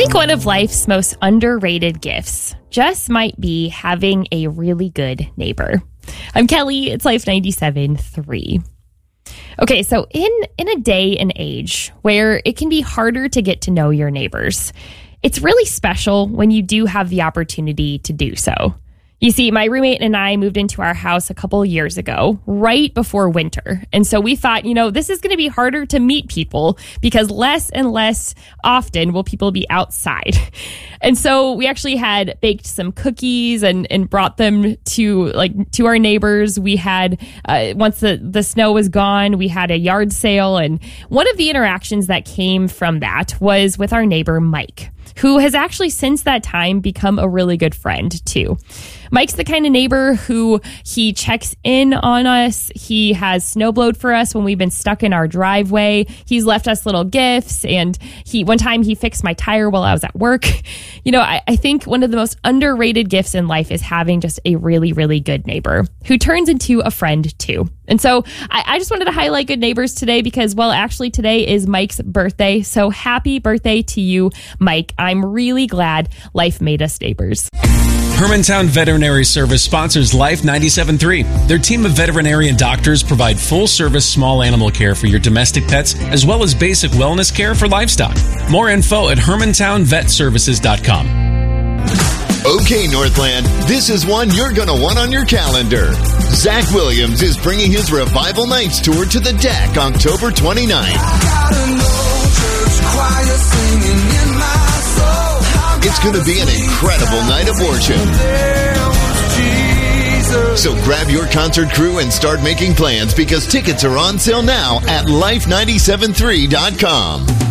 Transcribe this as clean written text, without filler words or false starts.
think one of life's most underrated gifts just might be having a really good neighbor. I'm Kelly. It's Life 97.3. Okay, so in a day and age where it can be harder to get to know your neighbors, it's really special when you do have the opportunity to do so. You see, my roommate and I moved into our house a couple of years ago, right before winter. And so we thought, this is going to be harder to meet people because less and less often will people be outside. And so we actually had baked some cookies and brought them to our neighbors. We had, once the snow was gone, we had a yard sale. And one of the interactions that came from that was with our neighbor, Mike, who has actually since that time become a really good friend too. Mike's the kind of neighbor who he checks in on us. He has snowblowed for us when we've been stuck in our driveway. He's left us little gifts, and one time he fixed my tire while I was at work. I think one of the most underrated gifts in life is having just a really, really good neighbor who turns into a friend too. And so I just wanted to highlight good neighbors today because, actually today is Mike's birthday. So happy birthday to you, Mike. I'm really glad life made us neighbors. Hermantown Veterinary Service sponsors Life 97.3. Their team of veterinarian doctors provide full-service small animal care for your domestic pets, as well as basic wellness care for livestock. More info at HermantownVetServices.com. Okay, Northland, this is one you're going to want on your calendar. Zach Williams is bringing his Revival Nights tour to the deck October 29th. It's going to be an incredible night of worship. So grab your concert crew and start making plans because tickets are on sale now at Life973.com.